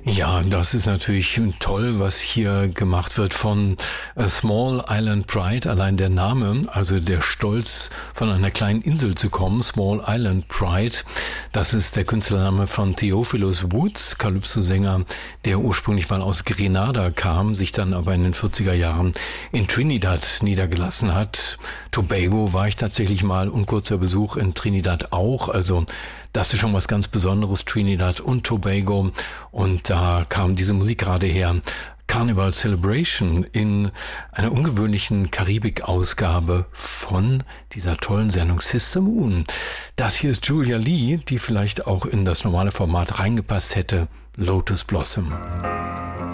Ja, das ist natürlich toll, was hier gemacht wird von A Small Island Pride. Allein der Name, also der Stolz, von einer kleinen Insel zu kommen, Small Island Pride, das ist der Künstlername von Theophilus Woods, Calypso-Sänger, der ursprünglich mal aus Grenada kam, sich dann aber in den 40er Jahren in Trinidad niedergelassen hat. Tobago war ich tatsächlich mal und kurzer Besuch in Trinidad auch, also das ist schon was ganz Besonderes, Trinidad und Tobago. Und da kam diese Musik gerade her. Carnival Celebration in einer ungewöhnlichen Karibik-Ausgabe von dieser tollen Sendung Sister Moon. Das hier ist Julia Lee, die vielleicht auch in das normale Format reingepasst hätte. Lotus Blossom.